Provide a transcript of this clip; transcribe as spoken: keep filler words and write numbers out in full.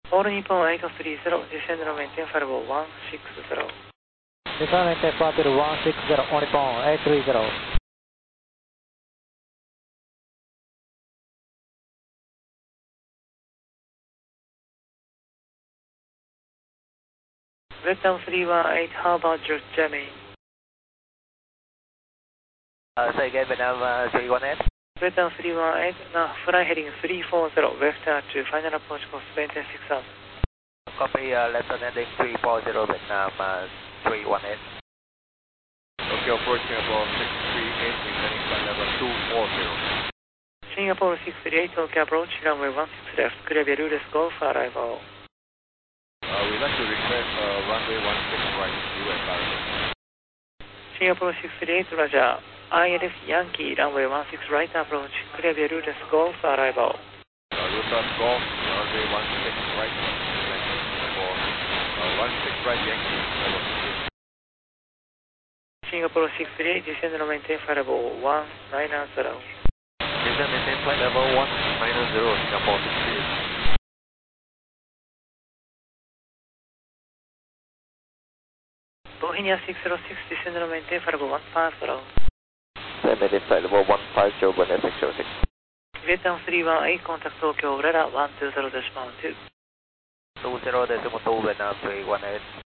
All Nippon eight three zero, descend and maintain firewall one six zero. Descend and maintain firewall one six zero, All Nippon eight three zero. Vietnam three one eight, how about your jamming? Uh, say again, Vietnam uh, three one eight. Vietnam three one eight, now fly heading three four zero, vector to final approach course maintain six thousand. Copy, uh, left on heading three four zero, Vietnam uh, three one eight. Okay, approaching about six three eight, descending flight level two four zero. Singapore six three eight, okay, approach runway one six left, clear Beirut, let's go for arrival. Uh, we'd like to request uh, runway one six right, U S arrival. Singapore six three eight, Roger. I L F Yankee, runway one six right approach, clear Beirut, let's go for arrival. Uh, Route Golf, runway one six right, descending for uh, one six right Yankee, level two. Singapore six three eight, descend and maintain firewall one nine zero. Descend, maintain flight level one nine zero, Singapore six three eight. Bohemia six zero six, descend and maintain firewall one five zero. Descend, maintain flight level one five zero, Bohemia six zero six. Vietnam three one eight, contact Tokyo, radar one two zero decimal two. two zero decimal two, Vietnam three one eight.